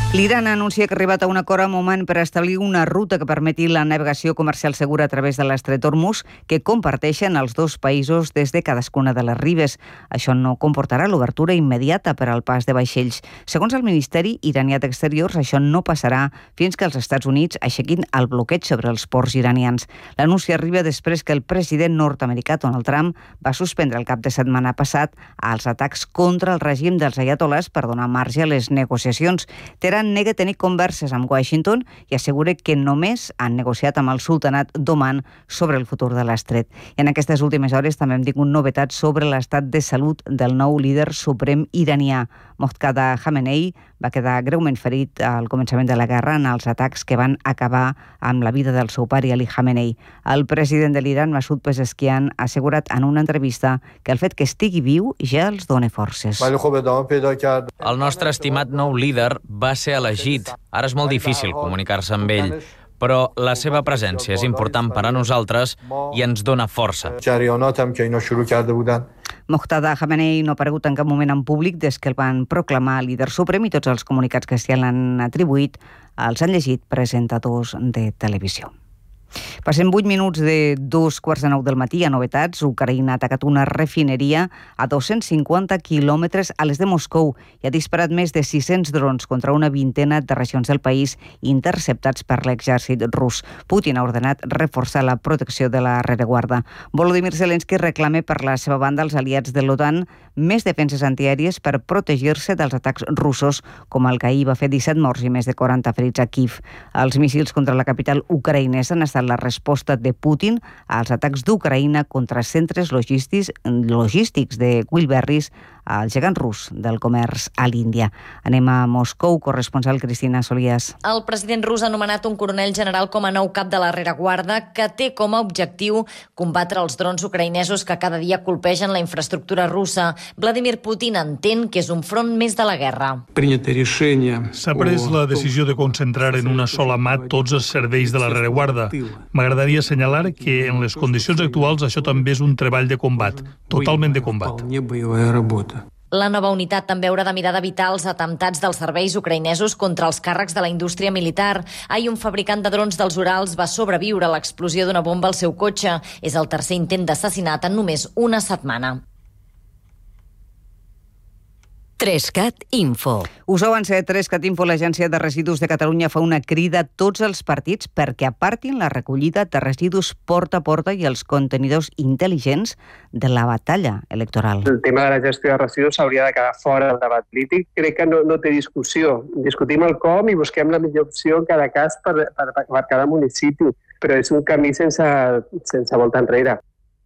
L'Iran anuncia que ha arribat a un acord amb Oman per establir una ruta que permeti la navegació comercial segura a través de l'estret Hormuz, que comparteixen els dos països des de cadascuna de les ribes. Això no comportarà l'obertura immediata per al pas de vaixells. Segons el Ministeri iranià d'Exteriors, això no passarà fins que els Estats Units aixequin el bloqueig sobre els ports iranians. L'anunci arriba després que el president nord-americà Donald Trump va suspendre el cap de setmana passat els atacs contra el règim dels ayatolás per donar marge a les negociacions. Teheran nega tenir converses amb Washington i assegura que només han negociat amb el sultanat d'Oman sobre el futur de l'estret. I en aquestes últimes hores també hem tingut novetats sobre l'estat de salut del nou líder suprem iranià. Mojtaba Khamenei va quedar greument ferit al començament de la guerra en els atacs que van acabar amb la vida del seu pare Ali Khamenei. El president de l'Iran, Masoud Pezeshkian, ha assegurat en una entrevista que el fet que estigui viu ja els dona forces. El nostre estimat nou líder va ser elegit. Ara és molt difícil comunicar-se amb ell, però la seva presència és important per a nosaltres i ens dona força. Mojtaba Khamenei no ha aparegut en cap moment en públic des que el van proclamar líder suprem i tots els comunicats que s'hi han atribuït els han llegit presentadors de televisió. Passem 8 minuts de 2:45 del matí a novetats. Ucraïna ha atacat una refineria a 250 quilòmetres a l'est de Moscou i ha disparat més de 600 drons contra una vintena de regions del país interceptats per l'exèrcit rus. Putin ha ordenat reforçar la protecció de la rereguarda. Volodymyr Zelensky reclama per la seva banda als aliats de l'OTAN més defenses antiaèries per protegir-se dels atacs russos, com el que ahir va fer 17 morts i més de 40 ferits a Kiev. Els míssils contra la capital ucraïnesa han estat la resposta de Putin als atacs d'Ucraïna contra centres logístics de Wilberris, el gegant rus del comerç a l'Índia. Anem a Moscou, corresponsal Cristina Solías. El president rus ha nomenat un coronel general com a nou cap de la rereguarda que té com a objectiu combatre els drons ucraïnesos que cada dia colpegen la infraestructura russa. Vladimir Putin entén que és un front més de la guerra. S'ha pres la decisió de concentrar en una sola mà tots els serveis de la rereguarda. M'agradaria assenyalar que en les condicions actuals això també és un treball de combat, totalment de combat. La nova unitat també haurà de mirar d'evitar els atemptats dels serveis ucraïnesos contra els càrrecs de la indústria militar. Ahir un fabricant de drons dels Urals va sobreviure a l'explosió d'una bomba al seu cotxe. És el tercer intent d'assassinat en només una setmana. 3CAT Info. Us ho avancé, 3CAT Info, l'Agència de Residus de Catalunya fa una crida a tots els partits perquè apartin la recollida de residus porta a porta i els contenidors intel·ligents de la batalla electoral. El tema de la gestió de residus s'hauria de quedar fora del debat polític. Crec que no té discussió. Discutim el com i busquem la millor opció en cada cas per cada municipi, però és un camí sense volta enrere.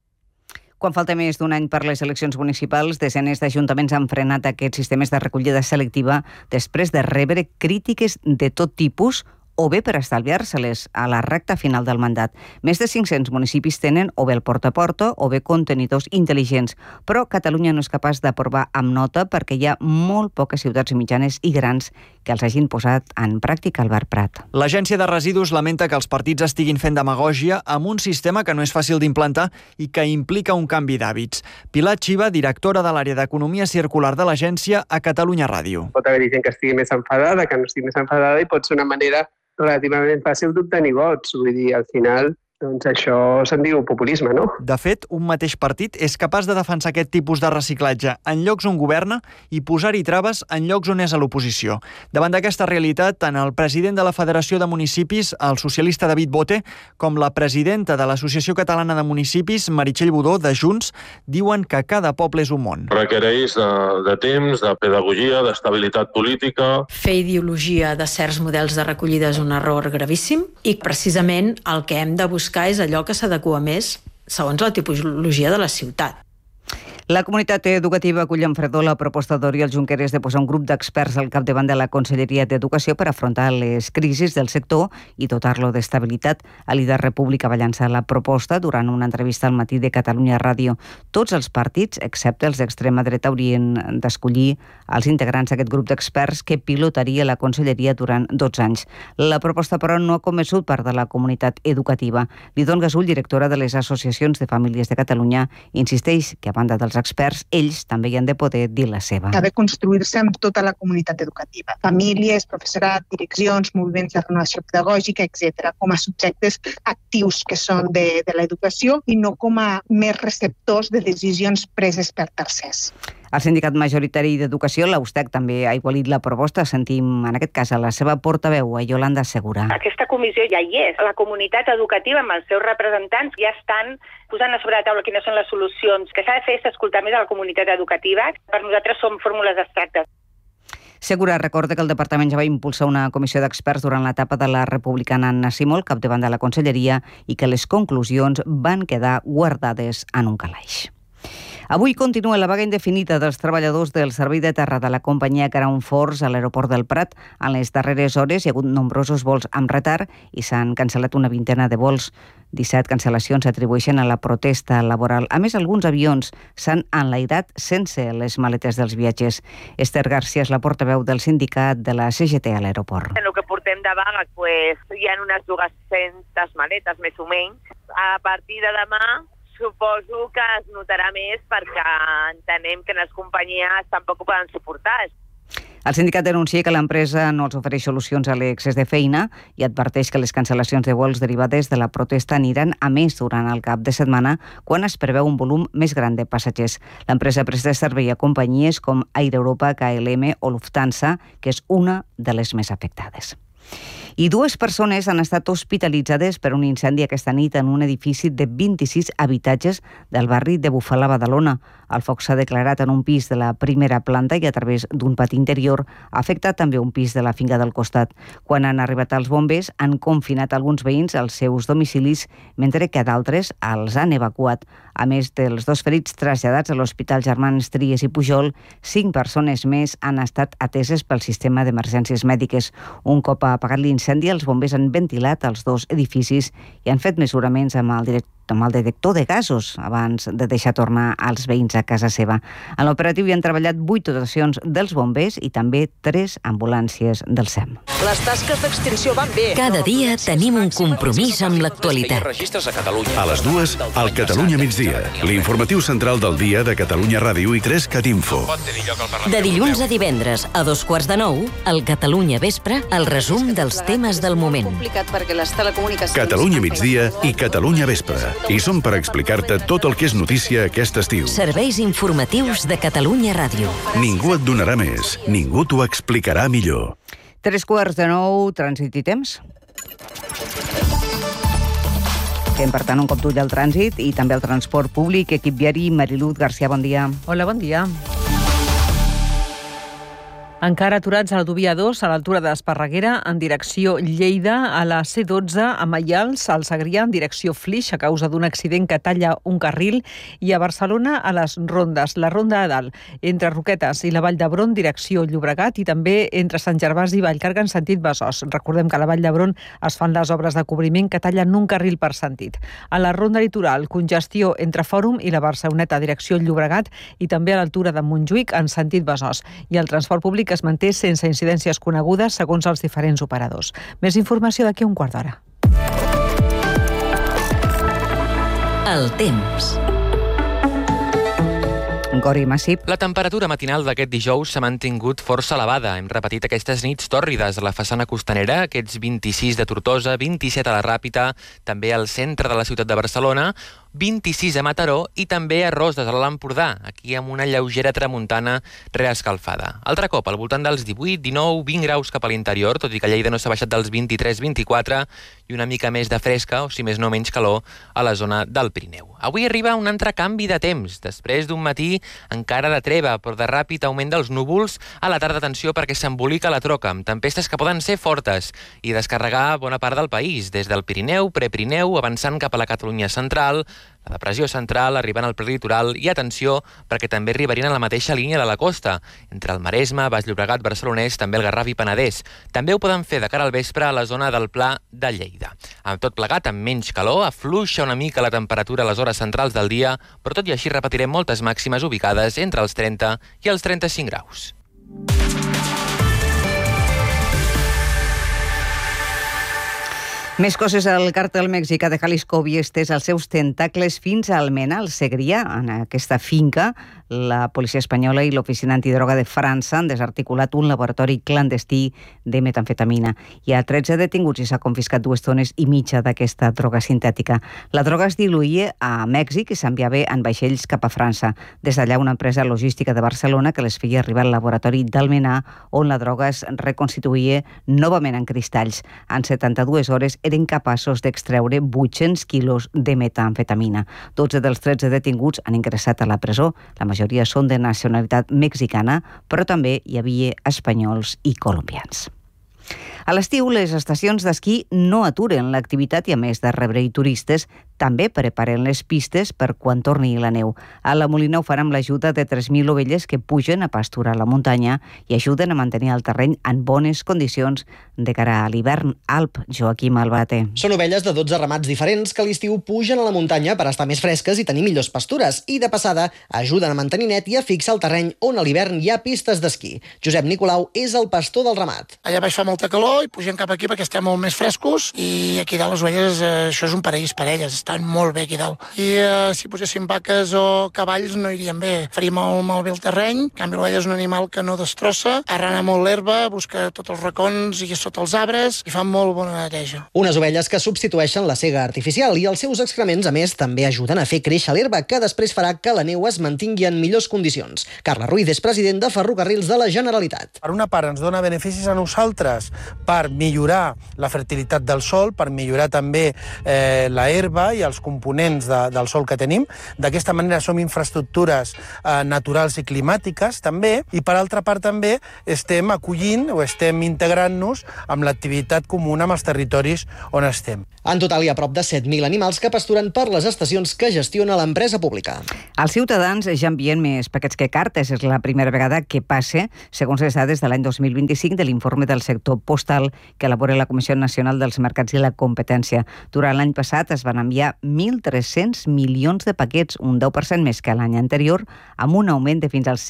Quan falta més d'un any per les eleccions municipals, desenes d'ajuntaments han frenat aquests sistemes de recollida selectiva després de rebre crítiques de tot tipus o bé per estalviar-se-les a la recta final del mandat. Més de 500 municipis tenen o bé el porta a porta o bé contenidors intel·ligents, però Catalunya no és capaç d'aprovar amb nota perquè hi ha molt poques ciutats mitjanes i grans que els hagin posat en pràctica. Albert Prat. L'Agència de Residus lamenta que els partits estiguin fent demagògia amb un sistema que no és fàcil d'implantar i que implica un canvi d'hàbits. Pilar Xiva, directora de l'àrea d'Economia Circular de l'agència a Catalunya Ràdio. Pot haver-hi gent que estigui més enfadada, que no estigui més enfadada i pot ser una manera relativament fàcil d'obtenir vots. Vull dir, al final, doncs això se'n diu populisme, no? De fet, un mateix partit és capaç de defensar aquest tipus de reciclatge en llocs on governa i posar-hi traves en llocs on és a l'oposició. Davant d'aquesta realitat, tant el president de la Federació de Municipis, el socialista David Bote, com la presidenta de l'Associació Catalana de Municipis, Meritxell Budó, de Junts, diuen que cada poble és un món. Requereix de temps, de pedagogia, d'estabilitat política. Fer ideologia de certs models de recollida és un error gravíssim i precisament el que hem de buscar és allò que s'adequa més segons la tipologia de la ciutat. La comunitat educativa acull amb fredor la proposta d'Oriol Junqueras de posar un grup d'experts al capdavant de la Conselleria d'Educació per afrontar les crisis del sector i dotar-lo d'estabilitat. El líder República va llançar la proposta durant una entrevista al matí de Catalunya Ràdio. Tots els partits, excepte els d'extrema dreta, haurien d'escollir els integrants d'aquest grup d'experts que pilotaria la Conselleria durant 12 anys. La proposta, però, no ha convençut part de la comunitat educativa. Lidon Gasull, directora de les associacions de famílies de Catalunya, insisteix que, a banda dels experts, ells també hi han de poder dir la seva. Ha de construir-se amb tota la comunitat educativa, famílies, professorat, direccions, moviments de renovació pedagògica, etc., com a subjectes actius que són de l'educació i no com a més receptors de decisions preses per tercers. El Sindicat Majoritari d'Educació, l'Austec, també ha igualit la proposta. Sentim, en aquest cas, a la seva portaveu, a Yolanda Segura. Aquesta comissió ja hi és. La comunitat educativa, amb els seus representants, ja estan posant a sobre la taula quines són les solucions. Que s'ha de fer és escoltar més a la comunitat educativa. Per nosaltres són fórmules abstractes. Segura recorda que el departament ja va impulsar una comissió d'experts durant l'etapa de la republicana Anna Simó, capdavant de la conselleria, i que les conclusions van quedar guardades en un calaix. Avui continua la vaga indefinida dels treballadors del servei de terra de la companyia Crown Force a l'aeroport del Prat. En les darreres hores hi ha hagut nombrosos vols amb retard i s'han cancel·lat una vintena de vols. 17 cancel·lacions s'atribueixen a la protesta laboral. A més, alguns avions s'han enlairat sense les maletes dels viatgers. Esther García és la portaveu del sindicat de la CGT a l'aeroport. En el que portem de vaga hi ha unes 200 maletes, més o menys. A partir de demà suposo que es notarà més perquè entenem que les companyies tampoc ho poden suportar. El sindicat denuncia que l'empresa no els ofereix solucions a l'excés de feina i adverteix que les cancel·lacions de vols derivades de la protesta aniran a més durant el cap de setmana, quan es preveu un volum més gran de passatgers. L'empresa presta servei a companyies com Air Europa, KLM o Lufthansa, que és una de les més afectades. I 2 persones han estat hospitalitzades per un incendi aquesta nit en un edifici de 26 habitatges del barri de Bufalà, Badalona. El foc s'ha declarat en un pis de la primera planta i a través d'un pati interior ha afectat també un pis de la finca del costat. Quan han arribat els bombers, han confinat alguns veïns als seus domicilis, mentre que d'altres els han evacuat. A més dels 2 ferits traslladats a l'Hospital Germans Trias i Pujol, 5 persones més han estat ateses pel sistema d'emergències mèdiques. Un cop apagat l'incendi, els bombers han ventilat els 2 edificis i han fet mesuraments amb el detector de gasos abans de deixar tornar els veïns a casa seva. En l'operatiu hi han treballat 8 dotacions dels bombers i també 3 ambulàncies del SEM. Les tasques d'extinció van bé. Cada dia tenim un compromís amb l'actualitat. A les 2, al Catalunya migdia, l'informatiu central del dia de Catalunya Ràdio i 3 Catinfo. De dilluns a divendres a 8:45, al Catalunya Vespre, el resum dels temes del moment. Catalunya migdia i Catalunya Vespre. I som per explicar-te tot el que és notícia aquest estiu. Serveis informatius de Catalunya Ràdio. Ningú et donarà més, ningú t'ho explicarà millor. 8:45, trànsit i temps. Fem, per tant, un cop d'ull al trànsit i també al transport públic. Equip viari, Mariluz García, bon dia. Hola, bon dia. Encara aturats a l'autovia 2, a l'altura d'Esparreguera, en direcció Lleida, a la C12, a Maials, al Segrià, en direcció Flix, a causa d'un accident que talla un carril, i a Barcelona, a les Rondes, la Ronda de Dalt, entre Roquetes i la Vall d'Hebron, direcció Llobregat, i també entre Sant Gervasi i Vallcarca, en sentit Besòs. Recordem que a la Vall d'Hebron es fan les obres de cobriment que tallen un carril per sentit. A la Ronda Litoral, congestió entre Fòrum i la Barceloneta, direcció Llobregat, i també a l'altura de Montjuïc, en sentit Besòs. I el transport públic es manté sense incidències conegudes segons els diferents operadors. Més informació d'aquí a un quart d'hora. El temps. Gori Massip. La temperatura matinal d'aquest dijous s'ha mantingut força elevada. Hem repetit aquestes nits tòrrides a la façana costanera, aquests 26 de Tortosa, 27 a la Ràpita, també al centre de la ciutat de Barcelona, 26 a Mataró i també a Roses, a l'Empordà, aquí amb una lleugera tramuntana reescalfada. Altre cop, al voltant dels 18, 19, 20 graus cap a l'interior, tot i que Lleida no s'ha baixat dels 23-24, i una mica més de fresca, o si més no menys calor, a la zona del Pirineu. Avui arriba un altre canvi de temps, després d'un matí encara de treva, però de ràpid augment dels núvols. A la tarda, atenció, perquè s'embolica la troca, amb tempestes que poden ser fortes i descarregar bona part del país, des del Pirineu, Prepirineu, avançant cap a la Catalunya central, la depressió central, arribant al prelitoral, i atenció, perquè també arribarien a la mateixa línia de la costa, entre el Maresme, Baix Llobregat, Barcelonès, també el Garraf i Penedès. També ho poden fer de cara al vespre a la zona del Pla de Lleida. Amb tot plegat, amb menys calor, afluixa una mica la temperatura a les hores centrals del dia, però tot i així repetirem moltes màximes ubicades entre els 30 i els 35 graus. Més coses. El càrtel mexicà de Jalisco havia estès els seus tentacles fins a Almenar, al Segrià. En aquesta finca, la policia espanyola i l'oficina antidroga de França han desarticulat un laboratori clandestí de metamfetamina. Hi ha 13 detinguts i s'ha confiscat 2 tones i mitja d'aquesta droga sintètica. La droga es diluïa a Mèxic i s'enviava en vaixells cap a França. Des d'allà, una empresa logística de Barcelona que les feia arribar al laboratori d'Almenar, on la droga es reconstituïa novament en cristalls. En 72 hores eren capaços d'extreure 800 quilos de metamfetamina. 12 dels 13 detinguts han ingressat a la presó. La majoria són de nacionalitat mexicana, però també hi havia espanyols i colombians. A l'estiu, les estacions d'esquí no aturen l'activitat i, a més de rebre-hi turistes, també preparen les pistes per quan torni la neu. A la Molina ho fan amb l'ajuda de 3.000 ovelles que pugen a pasturar a la muntanya i ajuden a mantenir el terreny en bones condicions de cara a l'hivern alp. Joaquim Albate. Són ovelles de 12 ramats diferents que a l'estiu pugen a la muntanya per estar més fresques i tenir millors pastures i, de passada, ajuden a mantenir net i a fixar el terreny on a l'hivern hi ha pistes d'esquí. Josep Nicolau és el pastor del ramat. Allà baix fa molta calor i pugem cap aquí perquè estem molt més frescos i aquí dalt les ovelles, això és un paraís per elles, estan molt bé aquí dalt. I si poséssim vaques o cavalls no irien bé. Faria molt bé el terreny. En canvi, l'ovella és un animal que no destrossa, arrana molt l'herba, busca tots els racons i sota els arbres i fa molt bona neteja. Unes ovelles que substitueixen la sega artificial i els seus excrements, a més, també ajuden a fer créixer l'herba, que després farà que la neu es mantingui en millors condicions. Carles Ruiz és president de Ferrocarrils de la Generalitat. Per una part, ens dona beneficis a nosaltres per millorar la fertilitat del sòl, per millorar també la herba i els components del sòl que tenim. D'aquesta manera som infraestructures naturals i climàtiques també, i per altra part també estem acollint o estem integrant-nos amb l'activitat comuna amb els territoris on estem. En total hi ha prop de 7.000 animals que pasturen per les estacions que gestiona l'empresa pública. Els ciutadans ja envien més paquets que cartes. És la primera vegada que passa, segons les dades de l'any 2025 de l'informe del sector postal que elabora la Comissió Nacional dels Mercats i la Competència. Durant l'any passat es van enviar 1.300 milions de paquets, un 10% més que l'any anterior, amb un augment de fins al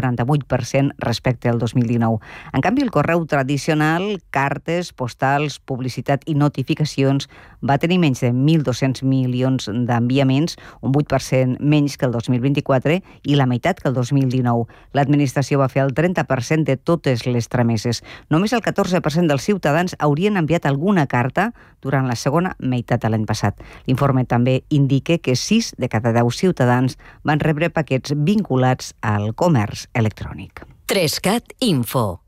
148% respecte al 2019. En canvi, el correu tradicional, cartes, postals, publicitat i notificacions va tenir menys de 1.200 milions d'enviaments, un 8% menys que el 2024 i la meitat que el 2019. L'administració va fer el 30% de totes les trameses. Només el 14% dels ciutadans haurien enviat alguna carta durant la segona meitat de l'any passat. L'informe també indica que 6 de cada 10 ciutadans van rebre paquets vinculats al comerç electrònic. 3CAT Info.